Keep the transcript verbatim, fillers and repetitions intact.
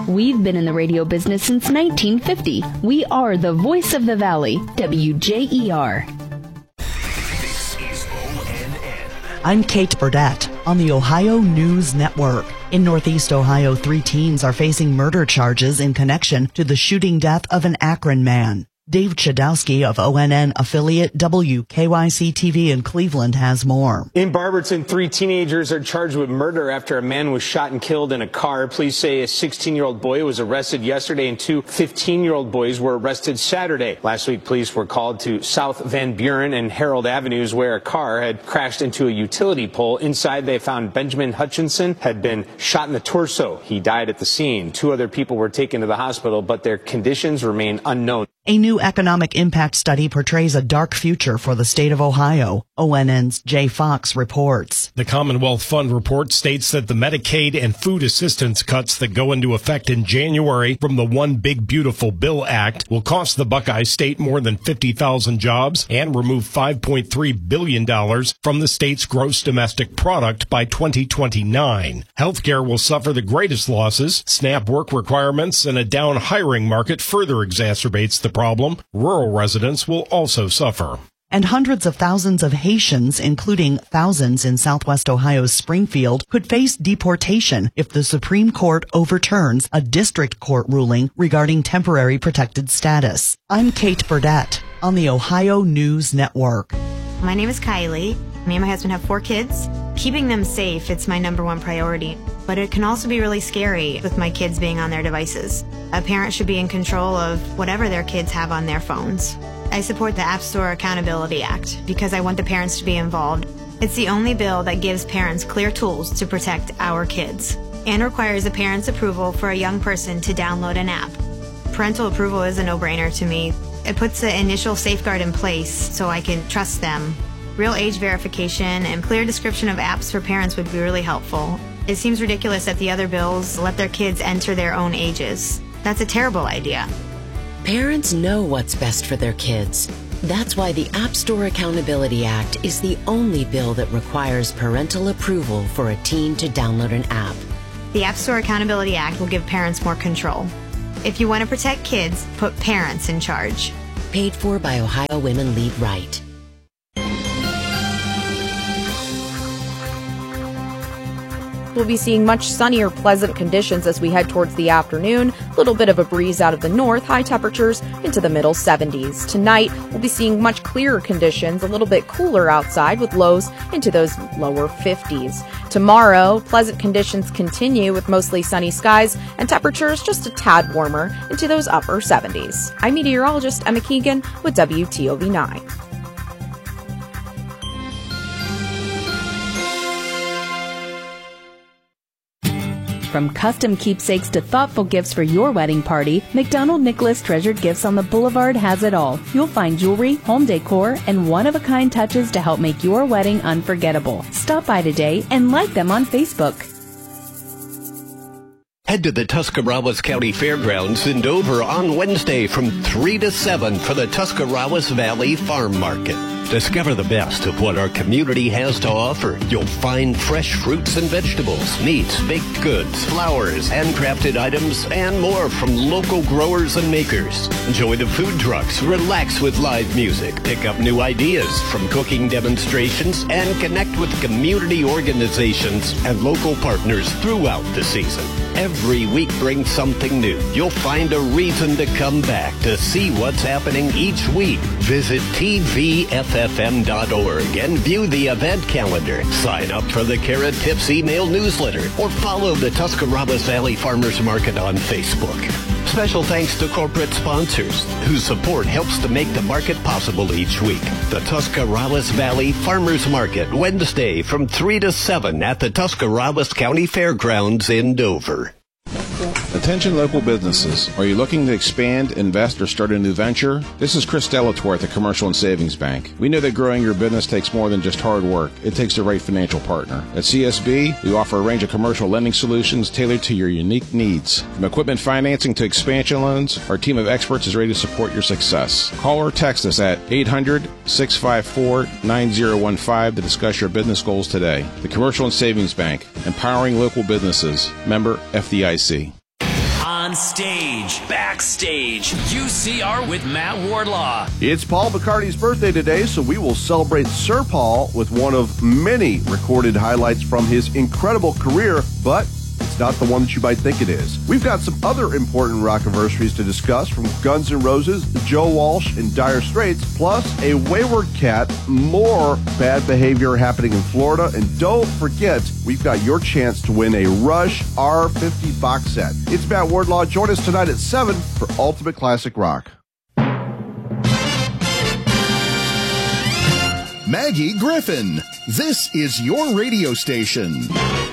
We've been in the radio business since nineteen fifty. We are the voice of the Valley, W J E R. This is O N N. I'm Kate Burdett on the Ohio News Network. In Northeast Ohio, three teens are facing murder charges in connection to the shooting death of an Akron man. Dave Chudowski of O N N affiliate W K Y C T V in Cleveland has more. In Barberton, three teenagers are charged with murder after a man was shot and killed in a car. Police say a sixteen-year-old boy was arrested yesterday and two fifteen-year-old boys were arrested Saturday. Last week, police were called to South Van Buren and Harold Avenues where a car had crashed into a utility pole. Inside, they found Benjamin Hutchinson had been shot in the torso. He died at the scene. Two other people were taken to the hospital, but their conditions remain unknown. A new economic impact study portrays a dark future for the state of Ohio. O N N's Jay Fox reports. The Commonwealth Fund report states that the Medicaid and food assistance cuts that go into effect in January from the One Big Beautiful Bill Act will cost the Buckeye State more than fifty thousand jobs and remove five point three billion dollars from the state's gross domestic product by twenty twenty-nine. Healthcare will suffer the greatest losses. SNAP work requirements and a down hiring market further exacerbates the problem. Rural residents will also suffer. And hundreds of thousands of Haitians, including thousands in southwest Ohio's Springfield, could face deportation if the Supreme Court overturns a district court ruling regarding temporary protected status. I'm Kate Burdett on the Ohio News Network. My name is Kylie. Me and my husband have four kids. Keeping them safe, it's my number one priority. But it can also be really scary with my kids being on their devices. A parent should be in control of whatever their kids have on their phones. I support the App Store Accountability Act because I want the parents to be involved. It's the only bill that gives parents clear tools to protect our kids and requires a parent's approval for a young person to download an app. Parental approval is a no-brainer to me. It puts the initial safeguard in place so I can trust them. Real age verification and clear description of apps for parents would be really helpful. It seems ridiculous that the other bills let their kids enter their own ages. That's a terrible idea. Parents know what's best for their kids. That's why the App Store Accountability Act is the only bill that requires parental approval for a teen to download an app. The App Store Accountability Act will give parents more control. If you want to protect kids, put parents in charge. Paid for by Ohio Women Lead Right. We'll be seeing much sunnier, pleasant conditions as we head towards the afternoon. A little bit of a breeze out of the north, high temperatures into the middle seventies. Tonight, we'll be seeing much clearer conditions, a little bit cooler outside with lows into those lower fifties. Tomorrow, pleasant conditions continue with mostly sunny skies and temperatures just a tad warmer into those upper seventies. I'm meteorologist Emma Keegan with W T O V nine. From custom keepsakes to thoughtful gifts for your wedding party, McDonald Nicholas Treasured Gifts on the Boulevard has it all. You'll find jewelry, home decor, and one-of-a-kind touches to help make your wedding unforgettable. Stop by today and like them on Facebook. Head to the Tuscarawas County Fairgrounds in Dover on Wednesday from three to seven for the Tuscarawas Valley Farm Market. Discover the best of what our community has to offer. You'll find fresh fruits and vegetables, meats, baked goods, flowers, handcrafted items, and more from local growers and makers. Enjoy the food trucks, relax with live music, pick up new ideas from cooking demonstrations, and connect with community organizations and local partners throughout the season. Every week brings something new. You'll find a reason to come back to see what's happening each week. Visit T V F F M dot org and view the event calendar. Sign up for the Carrot Tips email newsletter or follow the Tuscarawas Valley Farmers Market on Facebook. Special thanks to corporate sponsors whose support helps to make the market possible each week. The Tuscarawas Valley Farmers Market, Wednesday from three to seven at the Tuscarawas County Fairgrounds in Dover. Attention local businesses. Are you looking to expand, invest, or start a new venture? This is Chris Delatorre at the Commercial and Savings Bank. We know that growing your business takes more than just hard work. It takes the right financial partner. At C S B, we offer a range of commercial lending solutions tailored to your unique needs. From equipment financing to expansion loans, our team of experts is ready to support your success. Call or text us at eight hundred, six five four, nine zero one five to discuss your business goals today. The Commercial and Savings Bank, empowering local businesses. Member F D I C. On stage, backstage, U C R with Matt Wardlaw. It's Paul McCartney's birthday today, so we will celebrate Sir Paul with one of many recorded highlights from his incredible career, but it's not the one that you might think it is. We've got some other important rock-anniversaries to discuss, from Guns N' Roses, Joe Walsh, and Dire Straits, plus a wayward cat, more bad behavior happening in Florida, and don't forget, we've got your chance to win a Rush R fifty box set. It's Matt Wardlaw. Join us tonight at seven for Ultimate Classic Rock. Maggie Griffin, this is your radio station.